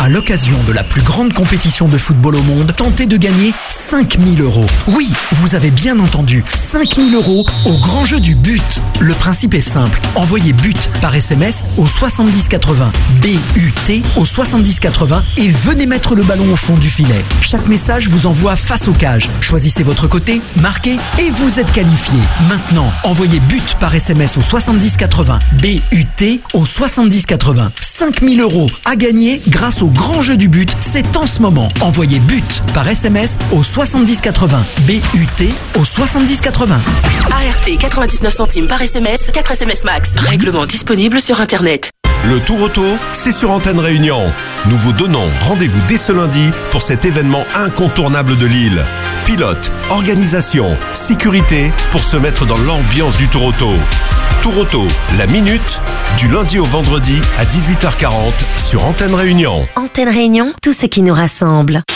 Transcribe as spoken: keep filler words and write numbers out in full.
À l'occasion de la plus grande compétition de football au monde, tentez de gagner cinq mille euros. Oui, vous avez bien entendu, cinq mille euros au grand jeu du but. Le principe est simple, envoyez but par S M S au soixante-dix quatre-vingts, B U T au soixante-dix quatre-vingts et venez mettre le ballon au fond du filet. Chaque message vous envoie face aux cages. Choisissez votre côté, marquez et vous êtes qualifié. Maintenant, envoyez but par S M S au soixante-dix quatre-vingts, B U T au soixante-dix quatre-vingts. cinq mille euros à gagner grâce au grand jeu du but, c'est en ce moment. Envoyez but par S M S au soixante-dix quatre-vingts, B U T au soixante-dix quatre-vingts. A R T quatre-vingt-dix-neuf centimes par S M S, quatre S M S max. Règlement disponible sur Internet. Le Tour Auto, c'est sur Antenne Réunion. Nous vous donnons rendez-vous dès ce lundi pour cet événement incontournable de Lille. Pilote, organisation, sécurité pour se mettre dans l'ambiance du Tour Auto. Tour Auto, la minute, du lundi au vendredi à dix-huit heures quarante sur Antenne Réunion. Antenne Réunion, tout ce qui nous rassemble.